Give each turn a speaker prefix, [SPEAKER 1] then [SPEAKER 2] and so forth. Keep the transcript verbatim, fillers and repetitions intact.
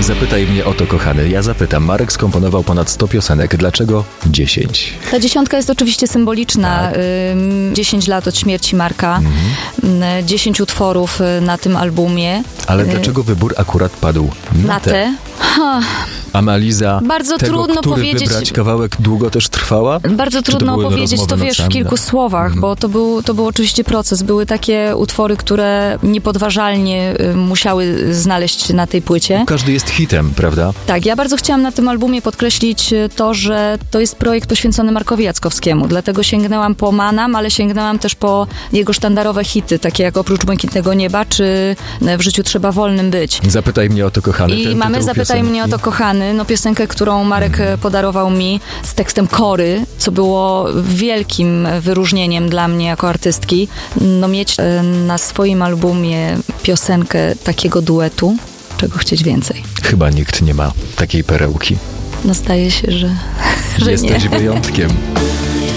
[SPEAKER 1] Zapytaj mnie o to, kochany. Ja zapytam. Marek skomponował ponad sto piosenek. Dlaczego dziesięć?
[SPEAKER 2] Ta dziesiątka jest oczywiście symboliczna.
[SPEAKER 1] Tak.
[SPEAKER 2] dziesięć lat od śmierci Marka.
[SPEAKER 1] Mhm.
[SPEAKER 2] dziesięć utworów na tym albumie.
[SPEAKER 1] Ale dlaczego wybór akurat padł na,
[SPEAKER 2] Na
[SPEAKER 1] te?
[SPEAKER 2] te? Ha.
[SPEAKER 1] Analiza
[SPEAKER 2] Bardzo
[SPEAKER 1] tego,
[SPEAKER 2] trudno
[SPEAKER 1] który
[SPEAKER 2] powiedzieć.
[SPEAKER 1] wybrać kawałek długo też trwała?
[SPEAKER 2] Bardzo
[SPEAKER 1] Czy
[SPEAKER 2] trudno
[SPEAKER 1] to były
[SPEAKER 2] powiedzieć, to
[SPEAKER 1] rozmowy
[SPEAKER 2] wiesz, w
[SPEAKER 1] nocami,
[SPEAKER 2] kilku
[SPEAKER 1] no?
[SPEAKER 2] słowach,
[SPEAKER 1] Mhm.
[SPEAKER 2] bo to był, to był oczywiście proces. Były takie utwory, które niepodważalnie y, musiały znaleźć na tej płycie.
[SPEAKER 1] Każdy jest hitem, prawda?
[SPEAKER 2] Tak, ja bardzo chciałam na tym albumie podkreślić to, że to jest projekt poświęcony Markowi Jackowskiemu, dlatego sięgnęłam po Manam, ale sięgnęłam też po jego sztandarowe hity, takie jak Oprócz Błękitnego Nieba, czy W życiu trzeba wolnym być.
[SPEAKER 1] Zapytaj mnie o to, kochany.
[SPEAKER 2] I
[SPEAKER 1] Ten
[SPEAKER 2] mamy
[SPEAKER 1] tytuł
[SPEAKER 2] Zapytaj
[SPEAKER 1] piosenki.
[SPEAKER 2] mnie o to, kochany, no piosenkę, którą Marek hmm. podarował mi z tekstem Kory, co było wielkim wyróżnieniem dla mnie jako artystki. No mieć na swoim albumie piosenkę takiego duetu, czego chcieć więcej.
[SPEAKER 1] Chyba nikt nie ma takiej perełki.
[SPEAKER 2] No zdaje się, że, że
[SPEAKER 1] Jesteś
[SPEAKER 2] nie.
[SPEAKER 1] wyjątkiem.